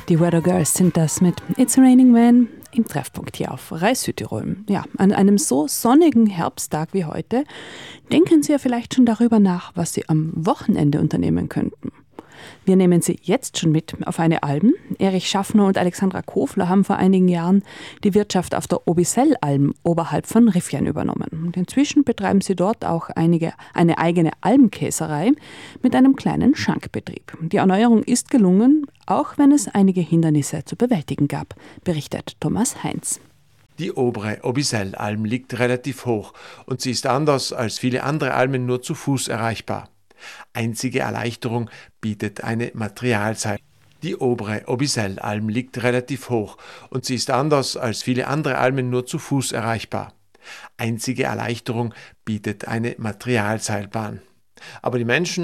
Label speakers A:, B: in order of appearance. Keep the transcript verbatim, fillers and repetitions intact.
A: Die Weather Girls sind das mit It's Raining Man im Treffpunkt hier auf Rai Südtirol. Ja, an einem so sonnigen Herbsttag wie heute denken Sie ja vielleicht schon darüber nach, was Sie am Wochenende unternehmen könnten. Wir nehmen Sie jetzt schon mit auf eine Alm. Erich Schaffner und Alexandra Kofler haben vor einigen Jahren die Wirtschaft auf der Obisellalm oberhalb von Rifjen übernommen. Und inzwischen betreiben sie dort auch einige, eine eigene Almkäserei mit einem kleinen Schankbetrieb. Die Erneuerung ist gelungen, auch wenn es einige Hindernisse zu bewältigen gab, berichtet Thomas Heinz.
B: Die obere Obisellalm liegt relativ hoch und sie ist anders als viele andere Almen nur zu Fuß erreichbar. Einzige Erleichterung bietet eine Materialseilbahn. Die obere Obisellalm liegt relativ hoch und sie ist anders als viele andere Almen nur zu Fuß erreichbar. Einzige Erleichterung bietet eine Materialseilbahn. Aber die Menschen